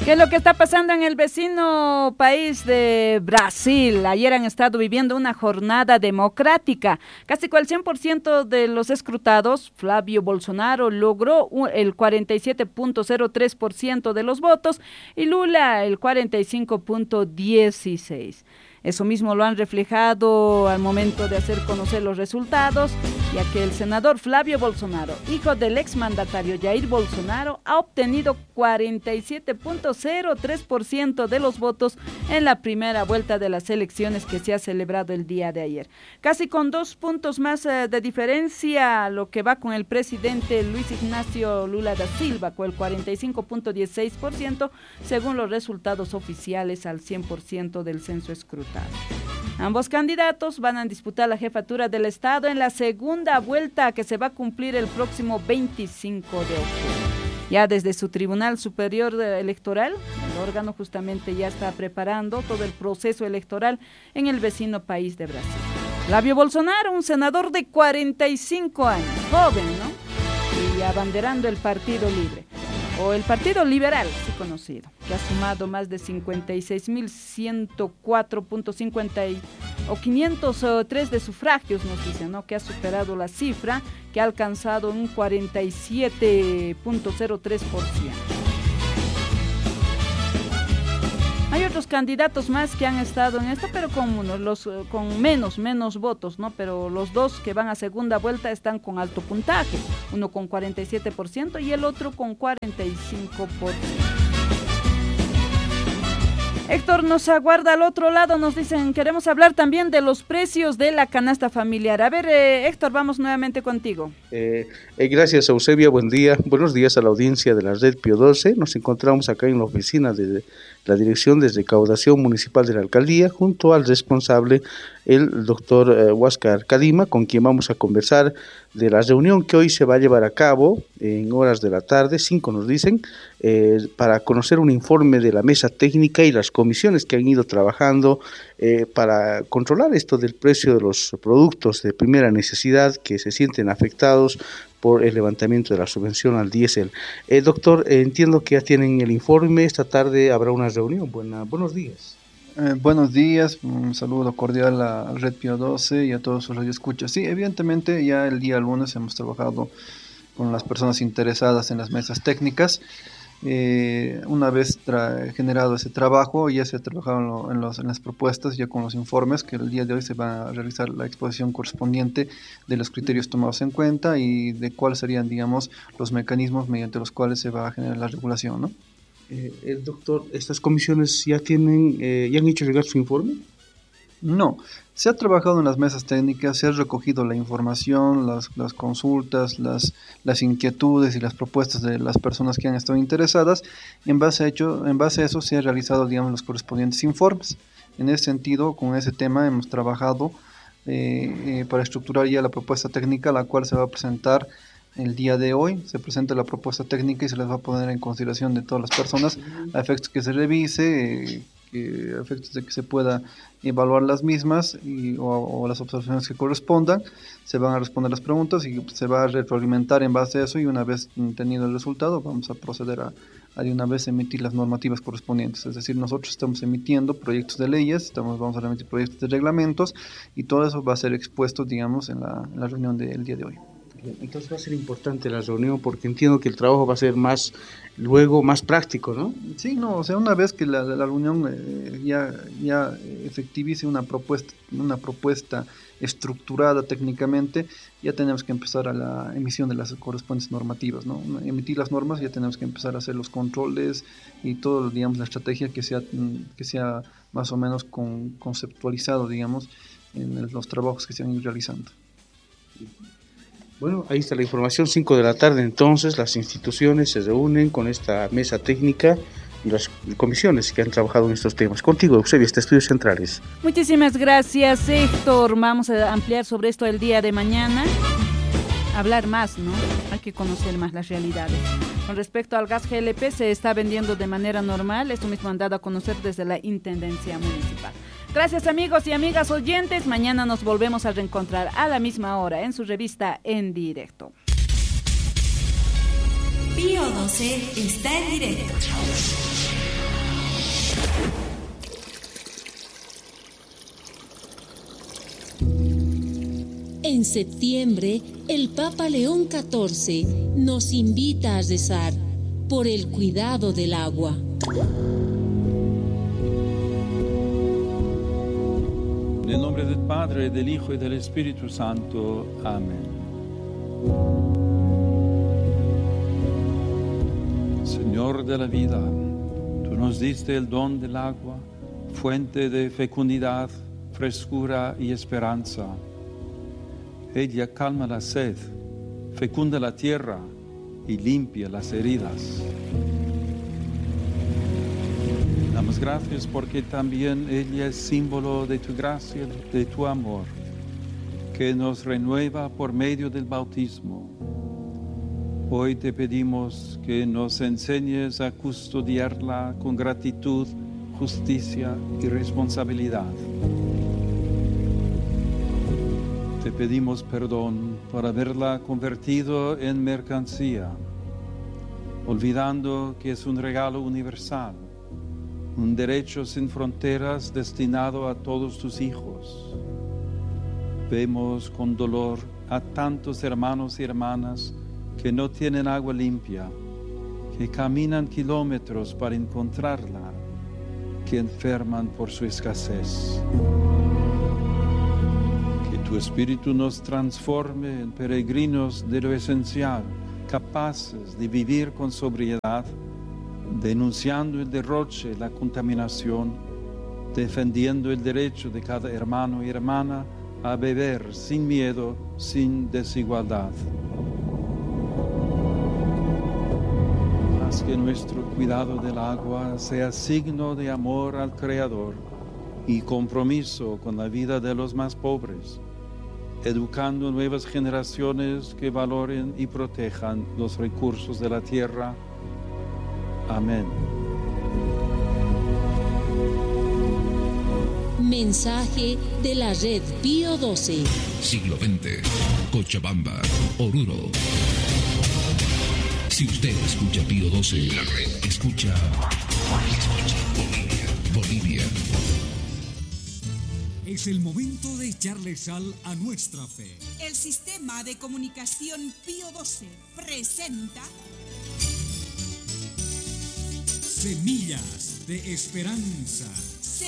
¿Qué es lo que está pasando en el vecino país de Brasil? Ayer han estado viviendo una jornada democrática. Casi con el 100% de los escrutados, Flavio Bolsonaro logró el 47.03% de los votos y Lula el 45.16%. Eso mismo lo han reflejado al momento de hacer conocer los resultados, ya que el senador Flavio Bolsonaro, hijo del exmandatario Jair Bolsonaro, ha obtenido 47.03% de los votos en la primera vuelta de las elecciones que se ha celebrado el día de ayer. Casi con 2 puntos más de diferencia, lo que va con el presidente Luis Ignacio Lula da Silva, con el 45.16%, según los resultados oficiales al 100% del censo escrutado. Ambos candidatos van a disputar la jefatura del Estado en la segunda vuelta que se va a cumplir el próximo 25 de octubre. Ya desde su Tribunal Superior Electoral, el órgano justamente ya está preparando todo el proceso electoral en el vecino país de Brasil. Flavio Bolsonaro, un senador de 45 años, joven, ¿no? Y abanderando el Partido Libre, o el Partido Liberal, sí conocido, que ha sumado más de 56.104.50 o 503 de sufragios, nos dicen, ¿no? Que ha superado la cifra, que ha alcanzado un 47.03%. Hay otros candidatos más que han estado en esto, pero con menos votos, ¿no? Pero los dos que van a segunda vuelta están con alto puntaje, uno con 47% y el otro con 45%. Héctor nos aguarda al otro lado, nos dicen, queremos hablar también de los precios de la canasta familiar. A ver, Héctor, vamos nuevamente contigo. Gracias, Eusebia, buen día. Buenos días a la audiencia de la Red Pío XII. Nos encontramos acá en la oficina de la Dirección de Recaudación Municipal de la Alcaldía, junto al responsable, el doctor Huáscar Cadima, con quien vamos a conversar de la reunión que hoy se va a llevar a cabo en horas de la tarde, 5 nos dicen, para conocer un informe de la mesa técnica y las comisiones que han ido trabajando para controlar esto del precio de los productos de primera necesidad que se sienten afectados por el levantamiento de la subvención al diésel. Doctor, entiendo que ya tienen el informe, esta tarde habrá una reunión. Buenos días. Buenos días, un saludo cordial a Red Pío XII y a todos sus radioescuchas. Sí, evidentemente ya el día lunes hemos trabajado con las personas interesadas en las mesas técnicas. Una vez generado ese trabajo, ya se ha trabajado en las propuestas, ya con los informes, que el día de hoy se va a realizar la exposición correspondiente de los criterios tomados en cuenta y de cuáles serían, digamos, los mecanismos mediante los cuales se va a generar la regulación, ¿no? Doctor, ¿estas comisiones ya han hecho llegar su informe? No, se ha trabajado en las mesas técnicas, se ha recogido la información, las consultas, las inquietudes y las propuestas de las personas que han estado interesadas. En base a eso se han realizado, digamos, los correspondientes informes. En ese sentido, con ese tema hemos trabajado para estructurar ya la propuesta técnica, la cual se va a presentar el día de hoy. Se presenta la propuesta técnica y se les va a poner en consideración de todas las personas a efectos que se revise, a efectos de que se pueda evaluar las mismas o las observaciones que correspondan. Se van a responder las preguntas y se va a retroalimentar en base a eso, y una vez tenido el resultado vamos a proceder a de una vez emitir las normativas correspondientes. Es decir, nosotros estamos emitiendo proyectos de leyes, vamos a emitir proyectos de reglamentos, y todo eso va a ser expuesto, digamos, en la reunión del día de hoy. Entonces va a ser importante la reunión, porque entiendo que el trabajo va a ser más práctico, ¿no? Sí, no, o sea, una vez que la reunión ya efectivice una propuesta estructurada técnicamente, ya tenemos que empezar a la emisión de las correspondientes normativas, ¿no? Emitir las normas, ya tenemos que empezar a hacer los controles y todo, digamos, la estrategia que sea más o menos conceptualizado, digamos, en los trabajos que se han ido realizando. Bueno, ahí está la información, 5 de la tarde, entonces las instituciones se reúnen con esta mesa técnica y las comisiones que han trabajado en estos temas. Contigo, Eusebia, este Estudios Centrales. Muchísimas gracias, Héctor. Vamos a ampliar sobre esto el día de mañana. Hablar más, ¿no? Hay que conocer más las realidades. Con respecto al gas GLP, se está vendiendo de manera normal. Esto mismo han dado a conocer desde la Intendencia Municipal. Gracias, amigos y amigas oyentes. Mañana nos volvemos a reencontrar a la misma hora en su revista En Directo. Pío XII está en directo. En septiembre, el Papa León XIV nos invita a rezar por el cuidado del agua. En el nombre del Padre, del Hijo y del Espíritu Santo. Amén. Señor de la vida, tú nos diste el don del agua, fuente de fecundidad, frescura y esperanza. Ella calma la sed, fecunda la tierra y limpia las heridas. Damos gracias porque también ella es símbolo de tu gracia, de tu amor, que nos renueva por medio del bautismo. Hoy te pedimos que nos enseñes a custodiarla con gratitud, justicia y responsabilidad. Te pedimos perdón por haberla convertido en mercancía, olvidando que es un regalo universal, un derecho sin fronteras destinado a todos tus hijos. Vemos con dolor a tantos hermanos y hermanas que no tienen agua limpia, que caminan kilómetros para encontrarla, que enferman por su escasez. Que tu Espíritu nos transforme en peregrinos de lo esencial, capaces de vivir con sobriedad, denunciando el derroche, la contaminación, defendiendo el derecho de cada hermano y hermana a beber sin miedo, sin desigualdad. Haz que nuestro cuidado del agua sea signo de amor al Creador y compromiso con la vida de los más pobres, educando nuevas generaciones que valoren y protejan los recursos de la tierra. Amén. Mensaje de la Red Pío XII. Siglo XX. Cochabamba. Oruro. Si usted escucha Pío XII, la red escucha Bolivia. Es el momento de echarle sal a nuestra fe. El Sistema de Comunicación Pío XII presenta Semillas de Esperanza.